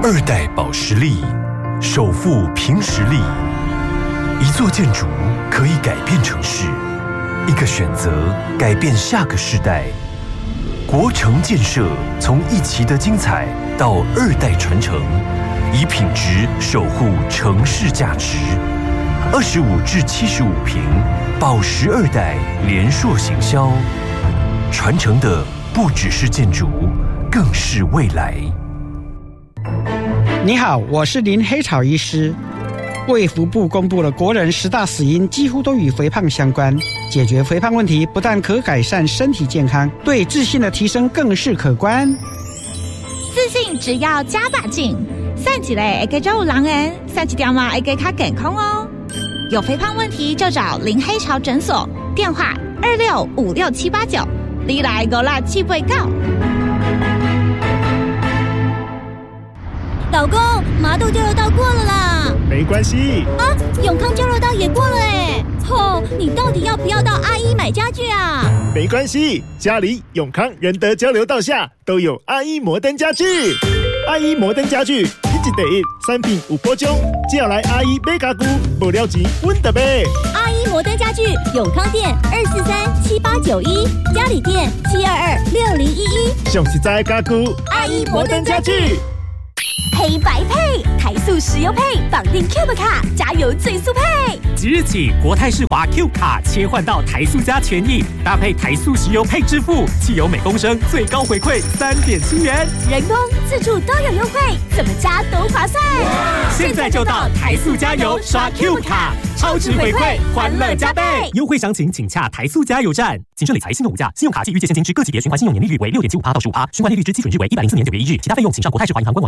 二代保实力，首富凭实力。一座建筑可以改变城市，一个选择改变下个世代。国城建设从一期的精彩到二代传承，以品质守护城市价值。25至75坪，保实二代联硕行销，传承的不只是建筑，更是未来。 你好，我是林黑草医师。卫福部公布了国人10大死因几乎都与肥胖相关，解决肥胖问题不但可改善身体健康，对自信的提升更是可观。 自信只要加把劲，散起来会更有人缘，散起条嘛会更加健康哦。有肥胖问题就找林黑潮诊所，电话265679，你来56789。 老公，麻豆交流道过了啦。 没关系啊，永康交流道也过了哎。你到底要不要到阿一买家具啊？ 没关系，家里永康仁德交流道下都有阿一摩登家具。阿一摩登家具，一季第一3品5波中，只要来阿一买家具，无了钱稳得买。 阿一摩登家具，永康店2437891，嘉里店7226011。 上实在的家具， 阿一摩登家具。黑白配，台塑石油配，绑定 Cube 卡，加油最速配。 即日起，国泰世华 Cube 卡切换到台塑加权益，搭配台塑石油配支付，汽油每公升最高回馈3.7元， 人工、自助都有优惠，怎么加都划算。 现在就到台塑加油刷 Cube 卡，超值回馈，欢乐加倍。优惠详情请洽台塑加油站。谨慎理财，信用无价，信用卡及预借现金之各级别循环信用年利率为6.75%到15%，循环利率之基准日为104年9月1日，其他费用请上国泰世华银行官网。